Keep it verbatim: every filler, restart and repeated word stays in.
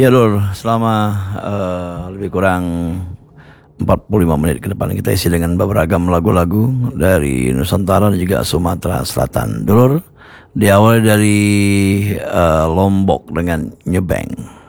Ya Lur, selama eh, lebih kurang empat puluh lima menit ke depan kita isi dengan beberapa lagu-lagu dari Nusantara dan juga Sumatera Selatan. Dulur, diawali dari eh, Lombok dengan Nyebeng.